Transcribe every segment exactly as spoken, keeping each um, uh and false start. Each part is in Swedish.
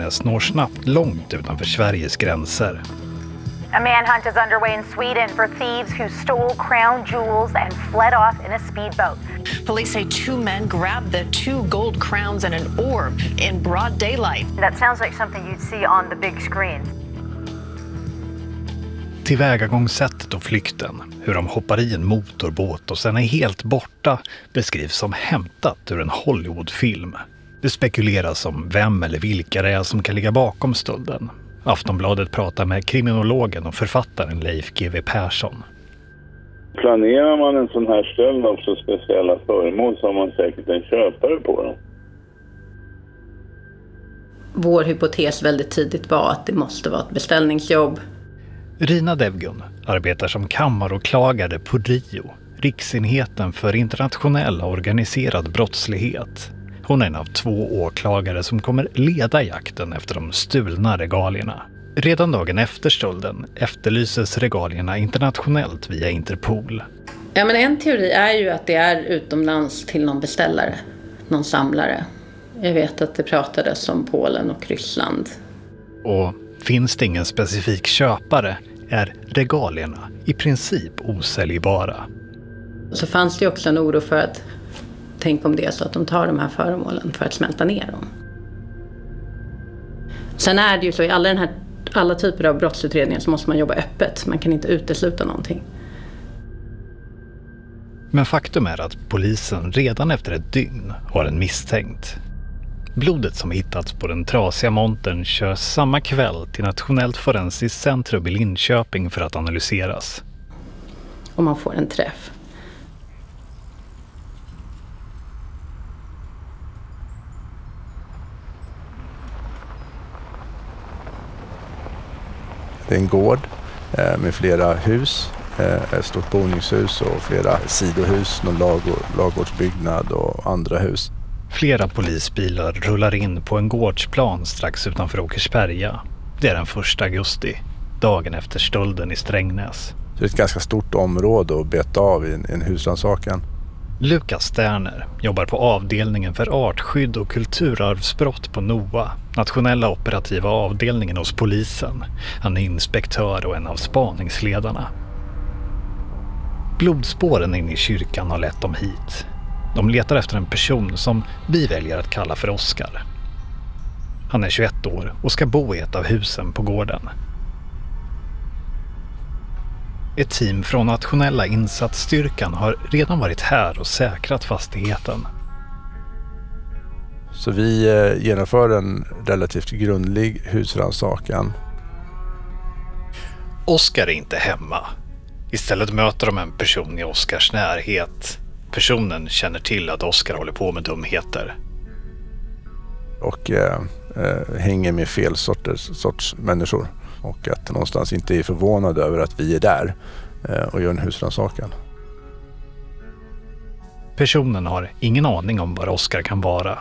Strängnäs når snabbt långt utanför Sveriges gränser. A manhunt is underway in Sweden for thieves who stole crown jewels and fled off in a speedboat. Police say two men grabbed the two gold crowns and an orb in broad daylight. That sounds like something you'd see on the big screen. Tillvägagångssättet och flykten, hur de hoppar i en motorbåt och sen är helt borta, beskrivs som hämtat ur en Hollywoodfilm. Det spekuleras om vem eller vilka det är som kan ligga bakom stölden. Aftonbladet pratar med kriminologen och författaren Leif G W Persson. Planerar man en sån här stöld av så speciella föremål så har man säkert en köpare på dem. Vår hypotes väldigt tidigt var att det måste vara ett beställningsjobb. Rina Devgun arbetar som kammaråklagare på RIO, Riksenheten för internationell organiserad brottslighet. Hon är en av två åklagare som kommer leda jakten efter de stulna regalierna. Redan dagen efter stölden efterlyses regalierna internationellt via Interpol. Ja, men en teori är ju att det är utomlands till någon beställare, någon samlare. Jag vet att det pratades om Polen och Ryssland. Och finns det ingen specifik köpare är regalierna i princip osäljbara. Så fanns det också en oro för att tänk om det är så att de tar de här föremålen för att smälta ner dem. Sen är det ju så i alla, den här, alla typer av brottsutredningar så måste man jobba öppet. Man kan inte utesluta någonting. Men faktum är att polisen redan efter ett dygn har en misstänkt. Blodet som hittats på den trasiga montern körs samma kväll till Nationellt forensiskt centrum i Linköping för att analyseras. Och man får en träff. Det är en gård med flera hus, ett stort boningshus och flera sidohus, någon ladugårdsbyggnad och andra hus. Flera polisbilar rullar in på en gårdsplan strax utanför Åkersberga. Det är den första augusti, dagen efter stölden i Strängnäs. Det är ett ganska stort område att beta av i en, en husrannsakan. Lukas Sterner jobbar på avdelningen för artskydd och kulturarvsbrott på NOA, nationella operativa avdelningen hos polisen. Han är inspektör och en av spaningsledarna. Blodspåren in i kyrkan har lett dem hit. De letar efter en person som vi väljer att kalla för Oskar. Han är tjugoett år och ska bo i ett av husen på gården. Ett team från nationella insatsstyrkan har redan varit här och säkrat fastigheten. Så vi genomför en relativt grundlig husrannsakan. Oskar är inte hemma. Istället möter de en person i Oskars närhet. Personen känner till att Oskar håller på med dumheter. Och eh, eh, hänger med fel sorters, sorts människor. Och att någonstans inte är förvånad över att vi är där eh, och gör en husrannsakan. Personen har ingen aning om var Oskar kan vara.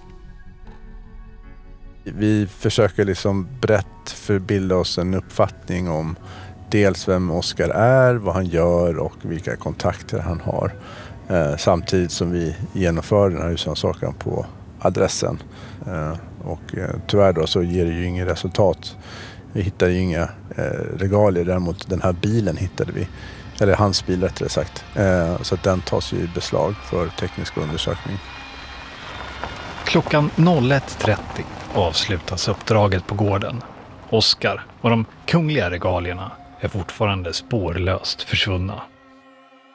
Vi försöker liksom brett förbilda oss en uppfattning om dels vem Oskar är, vad han gör och vilka kontakter han har. Eh, samtidigt som vi genomför den här husrannsakan på adressen. Eh, och eh, tyvärr då så ger det ju inget resultat. Vi hittar ju inga eh, regalier, däremot den här bilen hittade vi. Eller hans bil rättare sagt. Eh, så att den tas ju i beslag för teknisk undersökning. Klockan ett trettio avslutas uppdraget på gården. Oskar och de kungliga regalierna är fortfarande spårlöst försvunna.